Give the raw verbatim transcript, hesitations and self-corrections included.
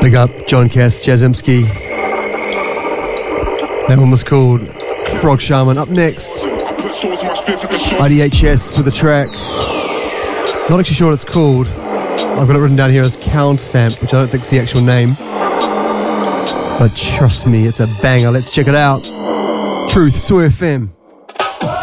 Big up John Cass, Jazimski. That one was called Frog Shaman. Up next, I D H S with a track. Not actually sure what it's called. I've got it written down here as Count Samp, which I don't think is the actual name. But trust me, it's a banger. Let's check it out. Truth, Soy F M.